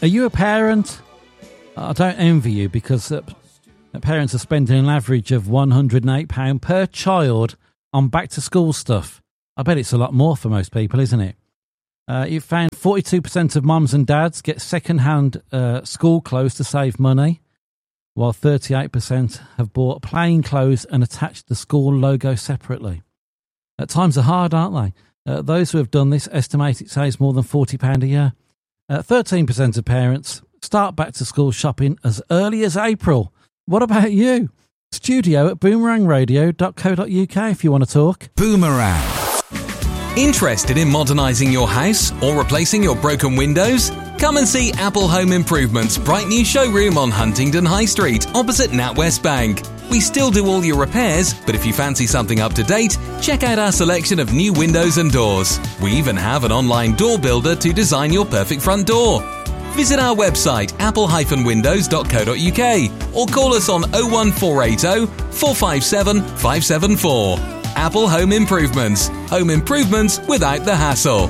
Are you a parent? I don't envy you because parents are spending an average of £108 per child on back-to-school stuff. I bet it's a lot more for most people, isn't it? You found 42% of mums and dads get second-hand school clothes to save money, while 38% have bought plain clothes and attached the school logo separately. Times are hard, aren't they? Those who have done this estimate it saves more than £40 a year. 13% of parents start back-to-school shopping as early as April. What about you? Studio at boomerangradio.co.uk if you want to talk. Boomerang. Interested in modernising your house or replacing your broken windows? Come and see Apple Home Improvement's bright new showroom on Huntingdon High Street, opposite NatWest Bank. We still do all your repairs, but if you fancy something up to date, check out our selection of new windows and doors. We even have an online door builder to design your perfect front door. Visit our website apple-windows.co.uk or call us on 01480 457 574. Apple Home Improvements. Home improvements without the hassle.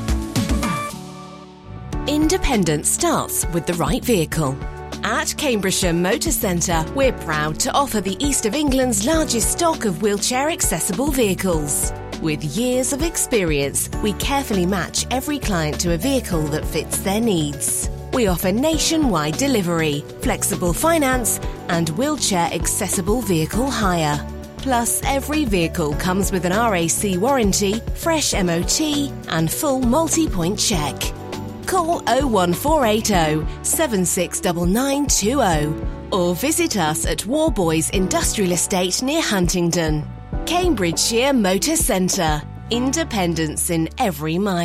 Independence starts with the right vehicle. At Cambridgeshire Motor Centre, we're proud to offer the East of England's largest stock of wheelchair-accessible vehicles. With years of experience, we carefully match every client to a vehicle that fits their needs. We offer nationwide delivery, flexible finance, and wheelchair-accessible vehicle hire. Plus, every vehicle comes with an RAC warranty, fresh MOT, and full multi-point check. Call 01480 769920 or visit us at Warboys Industrial Estate near Huntingdon. Cambridgeshire Motor Centre. Independence in every mile.